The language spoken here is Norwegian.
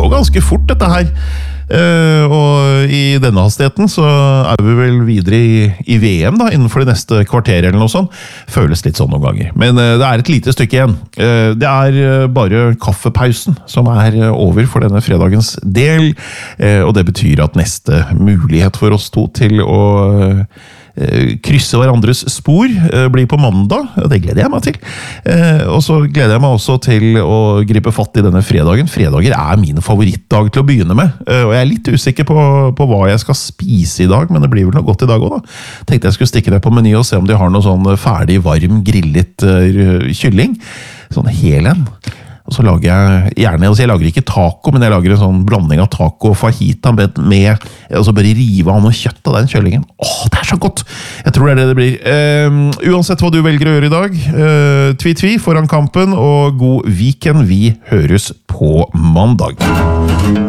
går ganske fort dette her. Og i denne hastigheten så vi vel videre i VM da, innenfor de neste kvarter eller noe sånt. Føles litt sånn noen ganger. Men det et lite stykke igjen. Det bare kaffepausen som over for denne fredagens del. Og det betyr at neste mulighet for oss to til å krysse hverandres spor blir på mandag, og det gleder jeg meg til. Og så gleder jeg meg også til å gripe fatt i denne fredagen. Fredager min favorittdag til å begynne med, og jeg litt usikker på hva jeg skal spise i dag, men det blir vel noe godt i dag også da. Tenkte jeg skulle stikke ned på meny og se om de har noe sånn ferdig, varm, grillet kylling. Sånn hel en. Og så lager jeg gjerne, jeg lager ikke taco, men jeg lager en sånn blanding av taco og fajita med og så bare rive av noe kjøtt av den kyllingen. Det så godt! Jeg tror det det blir. Uansett hva du velger å gjøre i dag, tvi foran kampen, og god weekend. Vi høres på mandag.